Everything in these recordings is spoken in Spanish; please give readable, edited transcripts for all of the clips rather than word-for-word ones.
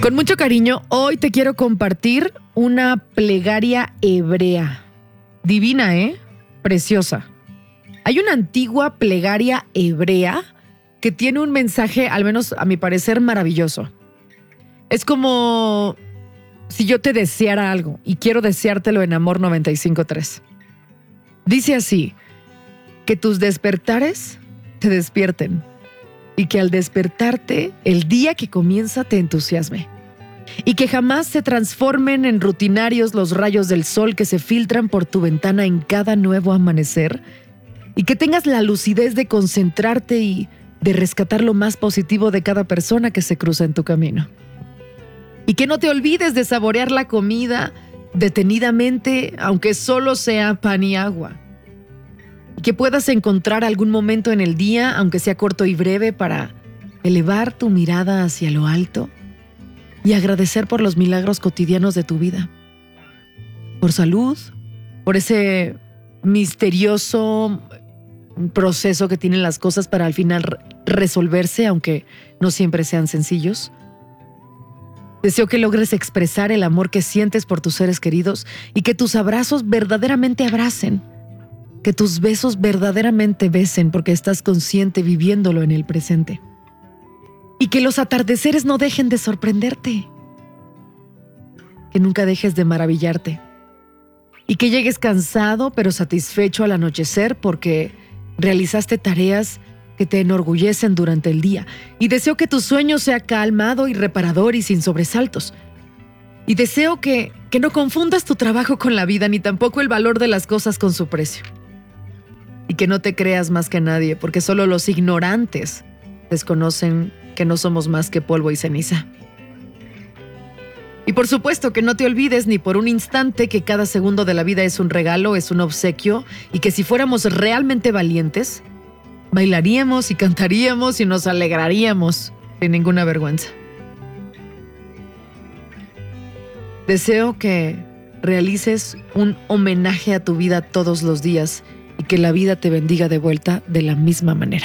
Con mucho cariño, hoy te quiero compartir una plegaria hebrea. Divina, ¿eh? Preciosa. Hay una antigua plegaria hebrea que tiene un mensaje, al menos a mi parecer, maravilloso. Es como si yo te deseara algo y quiero deseártelo en Amor 95.3. Dice así: que tus despertares te despierten y que al despertarte el día que comienza te entusiasme y que jamás se transformen en rutinarios los rayos del sol que se filtran por tu ventana en cada nuevo amanecer y que tengas la lucidez de concentrarte y de rescatar lo más positivo de cada persona que se cruza en tu camino. Y que no te olvides de saborear la comida detenidamente, aunque solo sea pan y agua. Y que puedas encontrar algún momento en el día, aunque sea corto y breve, para elevar tu mirada hacia lo alto y agradecer por los milagros cotidianos de tu vida. Por salud, por ese misterioso proceso que tienen las cosas para al final resolverse, aunque no siempre sean sencillos. Deseo que logres expresar el amor que sientes por tus seres queridos y que tus abrazos verdaderamente abracen, que tus besos verdaderamente besen porque estás consciente viviéndolo en el presente. Y que los atardeceres no dejen de sorprenderte, que nunca dejes de maravillarte y que llegues cansado pero satisfecho al anochecer porque realizaste tareas que te enorgullecen durante el día. Y deseo que tu sueño sea calmado y reparador y sin sobresaltos. Y deseo que no confundas tu trabajo con la vida, ni tampoco el valor de las cosas con su precio. Y que no te creas más que nadie, porque solo los ignorantes desconocen que no somos más que polvo y ceniza. Y por supuesto que no te olvides ni por un instante que cada segundo de la vida es un regalo, es un obsequio, y que si fuéramos realmente valientes, bailaríamos y cantaríamos y nos alegraríamos sin ninguna vergüenza. Deseo que realices un homenaje a tu vida todos los días y que la vida te bendiga de vuelta de la misma manera.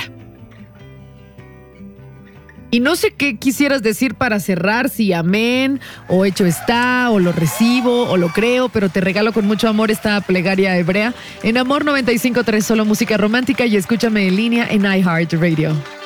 Y no sé qué quisieras decir para cerrar, si amén, o hecho está, o lo recibo, o lo creo, pero te regalo con mucho amor esta plegaria hebrea en Amor 95.3, solo música romántica, y escúchame en línea en iHeartRadio.